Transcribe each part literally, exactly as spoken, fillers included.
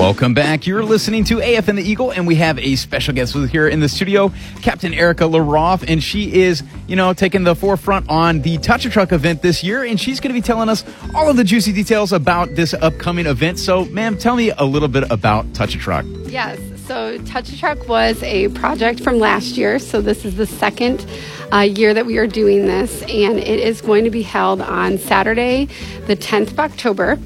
Welcome back. You're listening to A F N the Eagle, and we have a special guest with here in the studio, Captain Erica LaRoff, and she is, you know, taking the forefront on the Touch a Truck event this year, and she's going to be telling us all of the juicy details about this upcoming event. So, ma'am, tell me a little bit about Touch a Truck. Yes. So Touch a Truck was a project from last year. So this is the second uh, year that we are doing this, and it is going to be held on Saturday, the tenth of October.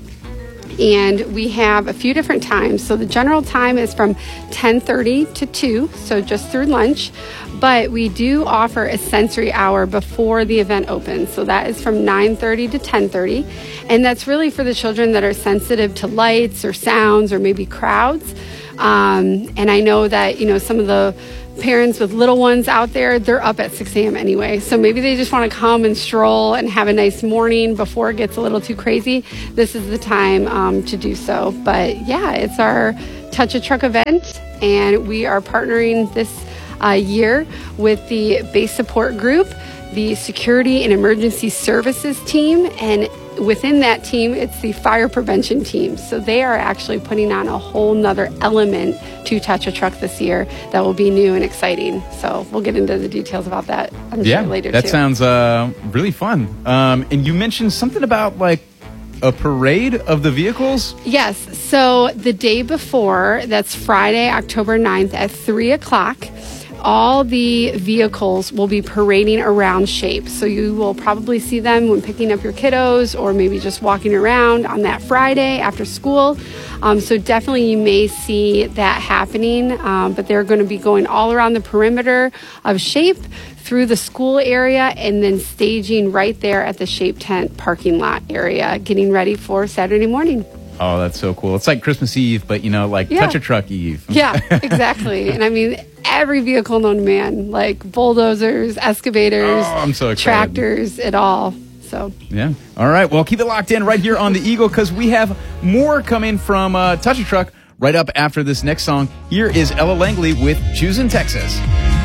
And we have a few different times. So the general time is from ten thirty to two, so just through lunch. But we do offer a sensory hour before the event opens. So that is from nine thirty to ten thirty. And that's really for the children that are sensitive to lights or sounds or maybe crowds. Um, and I know that, you know, some of the parents with little ones out there, they're up at six a.m. anyway. So maybe they just want to come and stroll and have a nice morning before it gets a little too crazy. This is the time um, to do so. But yeah, it's our Touch a Truck event, and we are partnering this uh, year with the Base Support Group, the Security and Emergency Services team, and within that team, it's the fire prevention team. So they are actually putting on a whole nother element to Touch a Truck this year that will be new and exciting. So we'll get into the details about that, I'm yeah, sure, later that too. sounds uh, really fun. Um, and you mentioned something about like a parade of the vehicles? Yes. So the day before, that's Friday, October ninth at three o'clock, all the vehicles will be parading around SHAPE. So you will probably see them when picking up your kiddos or maybe just walking around on that Friday after school. Um, so definitely you may see that happening, um, but they're going to be going all around the perimeter of SHAPE through the school area and then staging right there at the SHAPE tent parking lot area, getting ready for Saturday morning. Oh, that's so cool. It's like Christmas Eve, but, you know, like Yeah. Touch a Truck Eve. Yeah, exactly. And I mean, every vehicle known to man, like bulldozers, excavators, Oh, I'm so excited. tractors, it all. So, Yeah. All right. Well, keep it locked in right here on the Eagle, because we have more coming from uh, Touch a Truck right up after this next song. Here is Ella Langley with Choosing Texas.